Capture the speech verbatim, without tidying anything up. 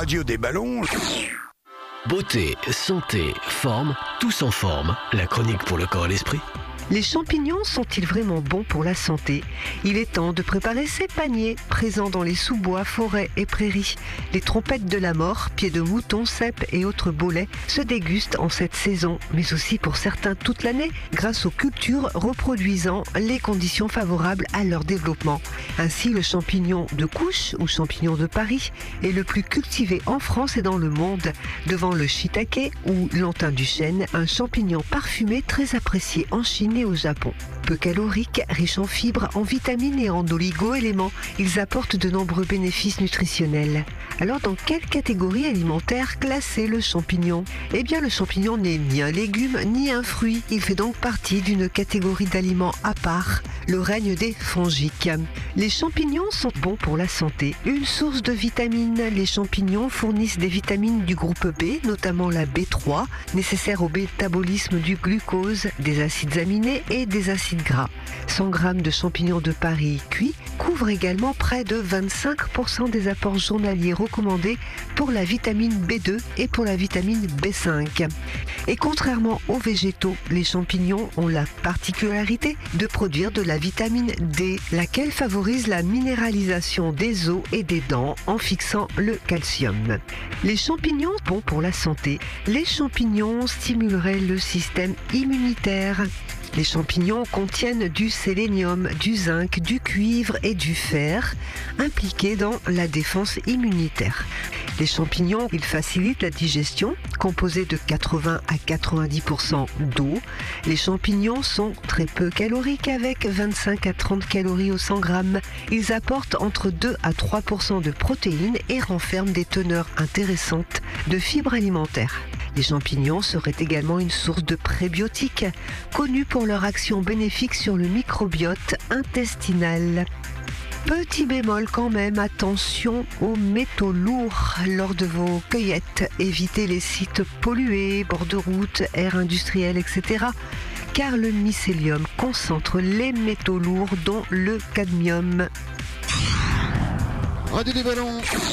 radio des ballons. Beauté, santé, forme, tous en forme. La chronique pour le corps et l'esprit. Les champignons sont-ils vraiment bons pour la santé? Il est temps de préparer ces paniers, présents dans les sous-bois, forêts et prairies. Les trompettes de la mort, pieds de mouton, cèpes et autres bolets se dégustent en cette saison, mais aussi pour certains toute l'année, grâce aux cultures reproduisant les conditions favorables à leur développement. Ainsi, le champignon de couche, ou champignon de Paris, est le plus cultivé en France et dans le monde, devant le shiitake ou l'antin du chêne, un champignon parfumé très apprécié en Chine et au Japon. Peu caloriques, riches en fibres, en vitamines et en oligo-éléments, ils apportent de nombreux bénéfices nutritionnels. Alors, dans quelle catégorie alimentaire classer le champignon? Eh bien, le champignon n'est ni un légume ni un fruit. Il fait donc partie d'une catégorie d'aliments à part, le règne des fongiques. Les champignons sont bons pour la santé. Une source de vitamines, les champignons fournissent des vitamines du groupe B, notamment la B trois, nécessaire au métabolisme du glucose, des acides aminés et des acides gras. cent grammes de champignons de Paris cuits couvrent également près de vingt-cinq pour cent des apports journaliers recommandés pour la vitamine B deux et pour la vitamine B cinq. Et contrairement aux végétaux, les champignons ont la particularité de produire de la vitamine D, laquelle favorise la minéralisation des os et des dents en fixant le calcium. Les champignons bons pour la santé. Les champignons stimuleraient le système immunitaire. Les champignons contiennent du sélénium, du zinc, du cuivre et du fer, impliqués dans la défense immunitaire. Les champignons, ils facilitent la digestion, composée de quatre-vingts à quatre-vingt-dix pour cent d'eau. Les champignons sont très peu caloriques avec vingt-cinq à trente calories au cent grammes. Ils apportent entre deux à trois pour cent de protéines et renferment des teneurs intéressantes de fibres alimentaires. Les champignons seraient également une source de prébiotiques, connus pour leur action bénéfique sur le microbiote intestinal. Petit bémol quand même, attention aux métaux lourds lors de vos cueillettes. Évitez les sites pollués, bords de route, air industriel, et cetera. Car le mycélium concentre les métaux lourds dont le cadmium. Radio des ballons.